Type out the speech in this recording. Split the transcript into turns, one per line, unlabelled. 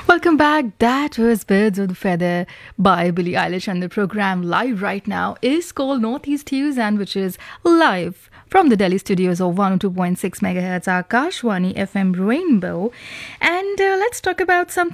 Welcome back. That was Birds of the Feather by Billie Eilish, and the program live right now is called Northeast News, and which is live from the Delhi studios of 102.6 MHz Akashwani FM Rainbow. And let's talk about something